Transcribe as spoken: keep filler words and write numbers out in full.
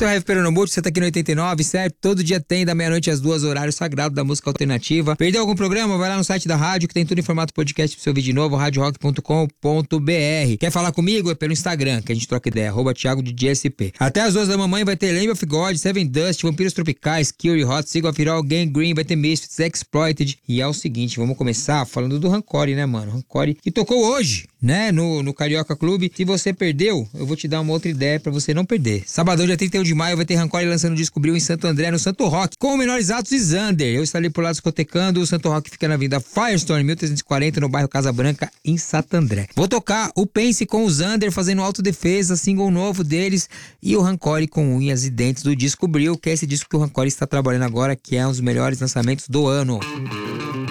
Este é o Heavy Peronomútil, você tá aqui no oitenta e nove, certo? Todo dia tem, da meia-noite às duas, horário sagrado da música alternativa. Perdeu algum programa? Vai lá no site da rádio, que tem tudo em formato podcast pra você ouvir de novo, rádio rock ponto com ponto b r. Quer falar comigo? É pelo Instagram, que a gente troca ideia, arroba Thiago D J S P. Até as duas da mamãe vai ter Lamb of God, Seven Dust, Vampiros Tropicais, Curie Hot, Sigo of It All, Gang Green, vai ter Misfits, Exploited. E é o seguinte, vamos começar falando do Rancore, né, mano? Rancore que tocou hoje, né, no, no Carioca Clube. Se você perdeu, eu vou te dar uma outra ideia pra você não perder. Sabadão, dia trinta e um de maio, vai ter Rancore lançando o disco Bril em Santo André, no Santo Rock, com o Menores Atos e Zander. Eu estarei por lá discotecando. O Santo Rock fica na Avenida Firestone, mil trezentos e quarenta, no bairro Casa Branca, em Santo André. Vou tocar o Pense com o Zander, fazendo autodefesa, single novo deles, e o Rancore com unhas e dentes do disco Bril, que é esse disco que o Rancore está trabalhando agora, que é um dos melhores lançamentos do ano.